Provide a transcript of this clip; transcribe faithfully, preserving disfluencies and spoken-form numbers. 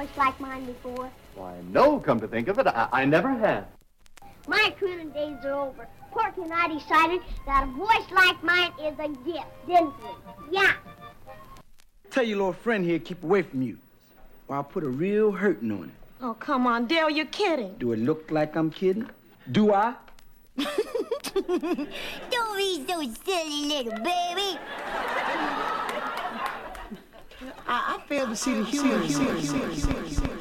voice like mine before? Why, no, come to think of it, I, I never have. My crooning days are over. Porky and I decided that a voice like mine is a gift, didn't we? Yeah. Tell your little friend here keep away from you, or I'll put a real hurting on it. Oh, come on, Dale, you're kidding. Do it look like I'm kidding? Do I? Don't be so silly, little baby. I, I fail to see the humor.